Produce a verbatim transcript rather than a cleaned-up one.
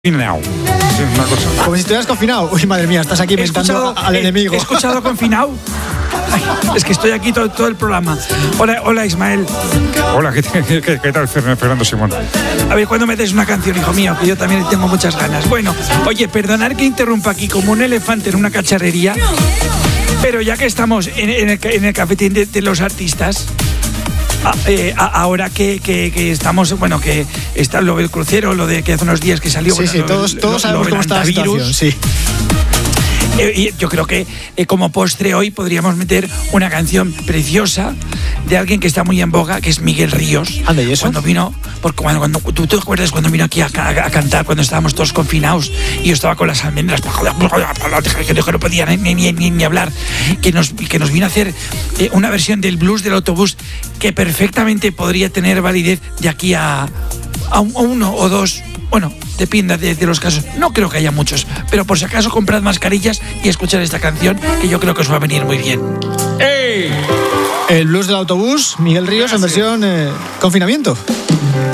Confinado. Sí, una cosa. Como si estuvieras confinado. Uy, madre mía, estás aquí inventando al he, enemigo. He escuchado confinado. Ay, es que estoy aquí todo, todo el programa. Hola, hola Ismael. Hola, ¿qué, qué, qué, qué tal Fernando Simón? A ver, ¿cuándo metes una canción, hijo mío? Que yo también tengo muchas ganas. Bueno, oye, perdonad que interrumpa aquí como un elefante en una cacharrería, pero ya que estamos en, en, el, en el cafetín de, de los artistas, a, eh, a, ahora que, que, que estamos, bueno, que está lo del crucero, lo de que hace unos días que salió. Sí, bueno, sí, lo, todos, lo, todos lo, sabemos lo cómo está la situación, sí. Eh, y yo creo que eh, como postre hoy podríamos meter una canción preciosa de alguien que está muy en boga, que es Miguel Ríos. Anda, ¿y eso? Cuando vino, porque cuando, cuando tú te acuerdas cuando vino aquí a, a, a cantar, cuando estábamos todos confinados y yo estaba con las almendras, que no podía ni, ni, ni, ni hablar, que nos, que nos vino a hacer eh, una versión del blues del autobús que perfectamente podría tener validez de aquí a, a, un, a uno o dos. Bueno, depende de, de los casos. No creo que haya muchos, pero por si acaso comprad mascarillas y escuchad esta canción, que yo creo que os va a venir muy bien. ¡Ey! El blues del autobús, Miguel Ríos en versión eh, confinamiento.